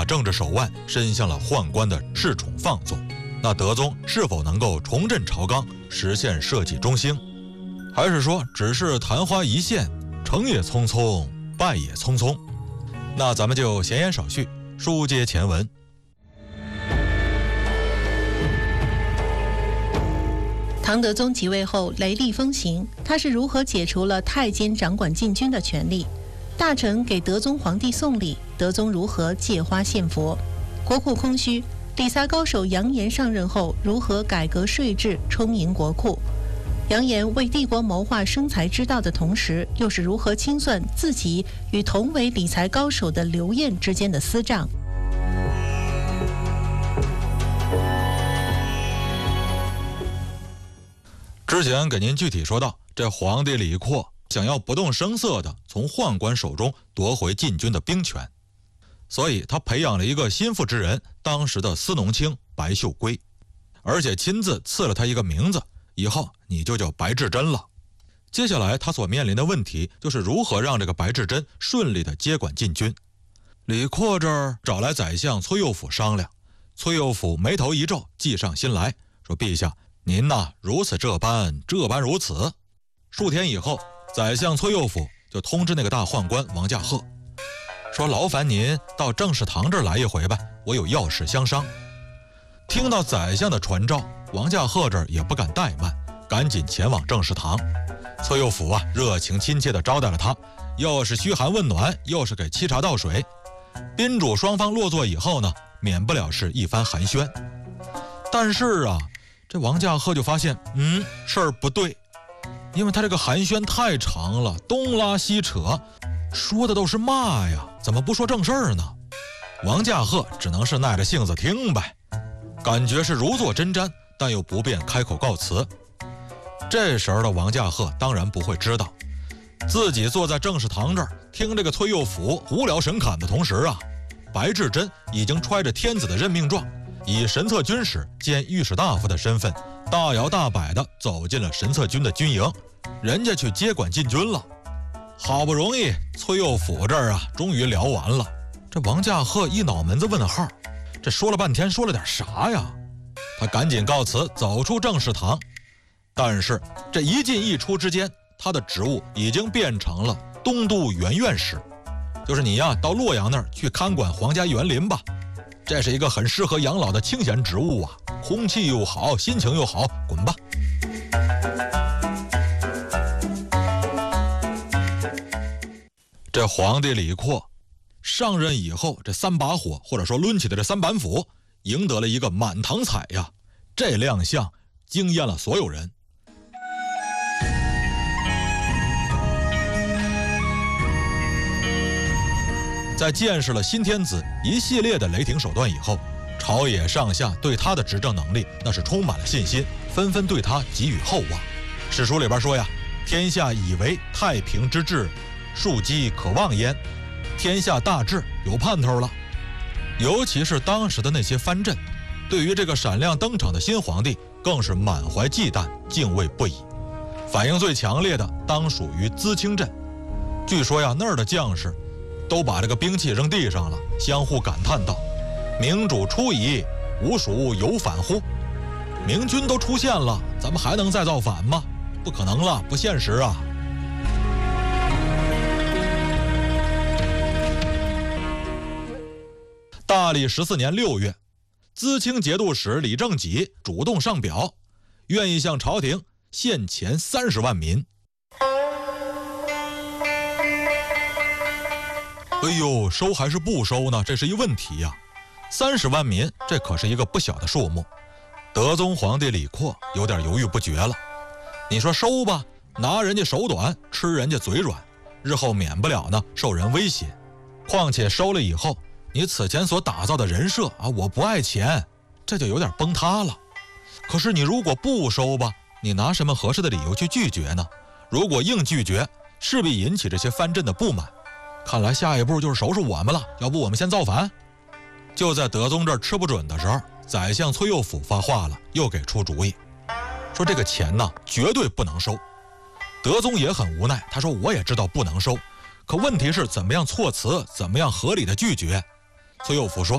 政治手腕伸向了宦官的恃宠放纵，那德宗是否能够重振朝纲，实现社稷中兴？还是说只是昙花一现，成也匆匆，败也匆匆？那咱们就闲言少叙，书接前文。 唐德宗即位后雷厉风行，他是如何解除了太监掌管禁军的权利？大臣给德宗皇帝送礼，德宗如何借花献佛？国库空虚，理财高手杨炎上任后如何改革税制，充盈国库？杨炎为帝国谋划生财之道的同时，又是如何清算自己与同为理财高手的刘晏之间的私账？ 之前给您具体说到，这皇帝李阔想要不动声色地从宦官手中夺回禁军的兵权，所以他培养了一个心腹之人，当时的司农卿白秀圭，而且亲自赐了他一个名字，以后你就叫白志珍了。接下来他所面临的问题就是如何让这个白志珍顺利地接管禁军。李阔这儿找来宰相崔佑辅商量，崔佑辅眉头一皱，计上心来，说：陛下，您呐，如此这般如此。数天以后，宰相崔佑辅就通知那个大宦官王驾鹤，说：劳烦您到政事堂这儿来一回吧，我有要事相商。听到宰相的传召，王驾鹤这儿也不敢怠慢，赶紧前往政事堂。崔佑辅热情亲切地招待了他，又是嘘寒问暖，又是给沏茶倒水。宾主双方落座以后呢，免不了是一番寒暄。但是这王驾鹤就发现事儿不对，因为他这个寒暄太长了，东拉西扯，说的都是骂呀，怎么不说正事儿呢？王驾鹤只能是耐着性子听呗，感觉是如坐针毡，但又不便开口告辞。这时候的王驾鹤当然不会知道，自己坐在政事堂这儿听这个崔佑辅胡聊神侃的同时白志珍已经揣着天子的任命状，以神策军使兼御史大夫的身份，大摇大摆地走进了神策军的军营，人家去接管禁军了。好不容易崔佑辅这儿终于聊完了，这王驾鹤一脑门子问号，这说了半天说了点啥呀？他赶紧告辞走出政事堂，但是这一进一出之间，他的职务已经变成了东都园院使，就是你到洛阳那儿去看管皇家园林吧，这是一个很适合养老的清闲职务空气又好，心情又好，滚吧。这皇帝李阔上任以后，这三把火或者说抡起的这三板斧赢得了一个满堂彩呀，这亮相惊艳了所有人。在见识了新天子一系列的雷霆手段以后，朝野上下对他的执政能力那是充满了信心，纷纷对他给予厚望。史书里边说天下以为太平之治，庶几可望焉，天下大治，有盼头了。尤其是当时的那些藩镇，对于这个闪亮登场的新皇帝更是满怀忌惮，敬畏不已。反应最强烈的当属于淄青镇，据说那儿的将士都把这个兵器扔地上了，相互感叹道：明主出矣，吾属有反乎？明军都出现了，咱们还能再造反吗？不可能了，不现实啊。大历14年6月，淄青节度使李正己主动上表，愿意向朝廷献钱30万民。哎呦，收还是不收呢？这是一问题呀。30万民，这可是一个不小的数目。德宗皇帝李阔有点犹豫不决了。你说收吧，拿人家手短，吃人家嘴软，日后免不了呢受人威胁。况且收了以后，你此前所打造的人设我不爱钱，这就有点崩塌了。可是你如果不收吧，你拿什么合适的理由去拒绝呢？如果硬拒绝，势必引起这些藩镇的不满。看来下一步就是收拾我们了，要不我们先造反？就在德宗这儿吃不准的时候，宰相崔佑辅发话了，又给出主意，说这个钱呢绝对不能收。德宗也很无奈，他说我也知道不能收，可问题是怎么样措辞，怎么样合理的拒绝。崔佑辅说